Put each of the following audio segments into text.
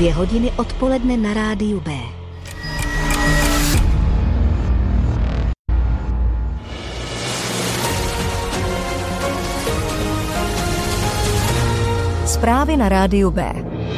2 hodiny odpoledne na rádiu B. Zprávy na rádiu B.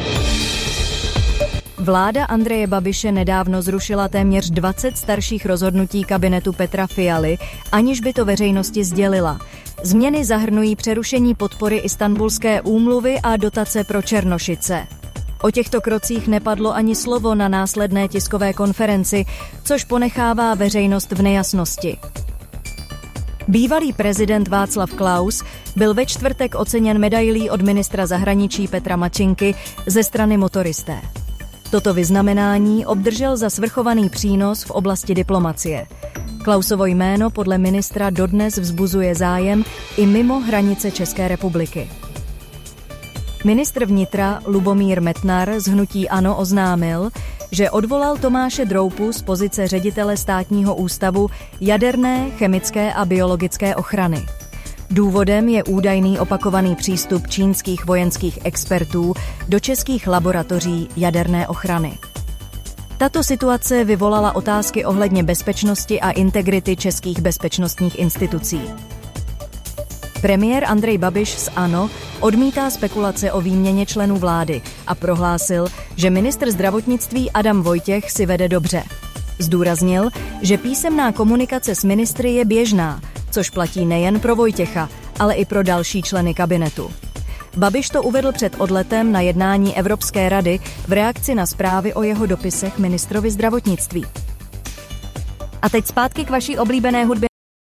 Vláda Andreje Babiše nedávno zrušila téměř 20 starších rozhodnutí kabinetu Petra Fialy, aniž by to veřejnosti sdělila. Změny zahrnují přerušení podpory Istanbulské úmluvy a dotace pro Černošice. O těchto krocích nepadlo ani slovo na následné tiskové konferenci, což ponechává veřejnost v nejasnosti. Bývalý prezident Václav Klaus byl ve čtvrtek oceněn medailí od ministra zahraničí Petra Mačinky ze strany Motoristé. Toto vyznamenání obdržel za svrchovaný přínos v oblasti diplomacie. Klausovo jméno podle ministra dodnes vzbuzuje zájem i mimo hranice České republiky. Ministr vnitra Lubomír Metnar z hnutí ANO oznámil, že odvolal Tomáše Droupu z pozice ředitele Státního ústavu jaderné, chemické a biologické ochrany. Důvodem je údajný opakovaný přístup čínských vojenských expertů do českých laboratoří jaderné ochrany. Tato situace vyvolala otázky ohledně bezpečnosti a integrity českých bezpečnostních institucí. Premiér Andrej Babiš z ANO odmítá spekulace o výměně členů vlády a prohlásil, že ministr zdravotnictví Adam Vojtěch si vede dobře. Zdůraznil, že písemná komunikace s ministry je běžná, což platí nejen pro Vojtěcha, ale i pro další členy kabinetu. Babiš to uvedl před odletem na jednání Evropské rady v reakci na zprávy o jeho dopisech ministrovi zdravotnictví. A teď zpátky k vaší oblíbené hudbě.